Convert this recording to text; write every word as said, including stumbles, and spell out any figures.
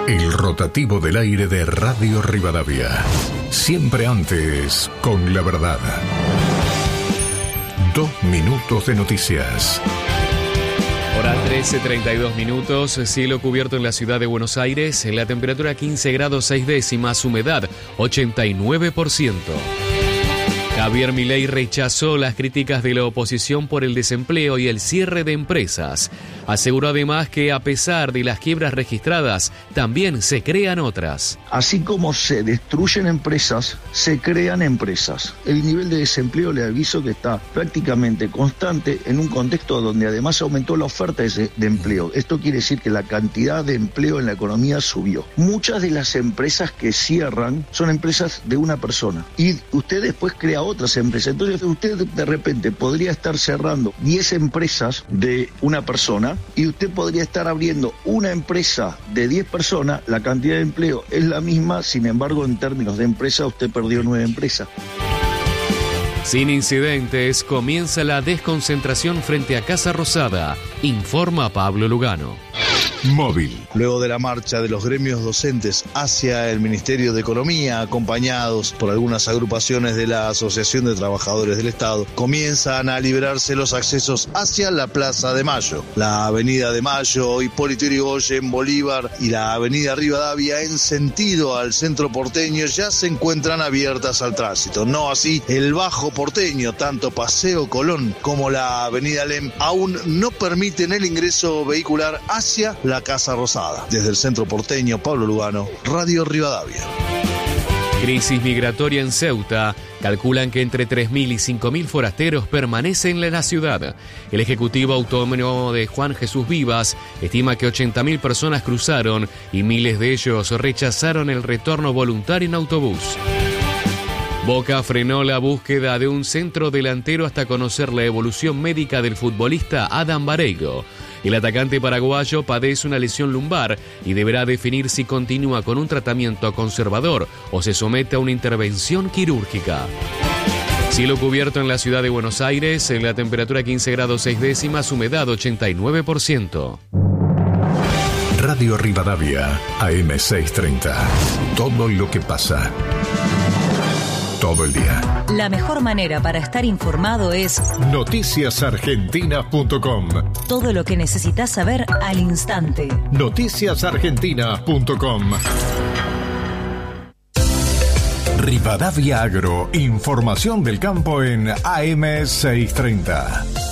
El rotativo del aire de Radio Rivadavia. Siempre antes, con la verdad. Dos minutos de noticias. Hora trece, treinta y dos minutos, cielo cubierto en la ciudad de Buenos Aires, la temperatura quince grados seis décimas, humedad ochenta y nueve por ciento. Javier Milei rechazó las críticas de la oposición por el desempleo y el cierre de empresas. Aseguró además que a pesar de las quiebras registradas, también se crean otras. Así como se destruyen empresas, se crean empresas. El nivel de desempleo, le aviso que está prácticamente constante en un contexto donde además aumentó la oferta de empleo. Esto quiere decir que la cantidad de empleo en la economía subió. Muchas de las empresas que cierran son empresas de una persona y usted después crea otras empresas. Entonces usted de repente podría estar cerrando diez empresas de una persona y usted podría estar abriendo una empresa de diez personas. La cantidad de empleo es la misma, sin embargo en términos de empresa usted perdió nueve empresas. Sin incidentes, comienza la desconcentración frente a Casa Rosada, informa Pablo Lugano. Móvil. Luego de la marcha de los gremios docentes hacia el Ministerio de Economía, acompañados por algunas agrupaciones de la Asociación de Trabajadores del Estado, comienzan a liberarse los accesos hacia la Plaza de Mayo. La Avenida de Mayo, Hipólito Yrigoyen, Bolívar y la Avenida Rivadavia en sentido al centro porteño ya se encuentran abiertas al tránsito. No así el Bajo Porteño, tanto Paseo Colón como la Avenida Lem aún no permiten el ingreso vehicular hacia la Casa Rosada. Desde el centro porteño, Pablo Lugano, Radio Rivadavia. Crisis migratoria en Ceuta. Calculan que entre tres mil y cinco mil forasteros permanecen en la ciudad. El Ejecutivo Autónomo de Juan Jesús Vivas estima que ochenta mil personas cruzaron y miles de ellos rechazaron el retorno voluntario en autobús. Boca frenó la búsqueda de un centro delantero hasta conocer la evolución médica del futbolista Adam Vareiro. El atacante paraguayo padece una lesión lumbar y deberá definir si continúa con un tratamiento conservador o se somete a una intervención quirúrgica. Cielo cubierto en la ciudad de Buenos Aires, en la temperatura quince grados seis décimas, humedad ochenta y nueve por ciento. Radio Rivadavia, A M seiscientos treinta. Todo lo que pasa. Todo el día. La mejor manera para estar informado es noticias argentinas punto com. Todo lo que necesitas saber al instante. noticias argentinas punto com. Rivadavia Agro, información del campo en A M seiscientos treinta.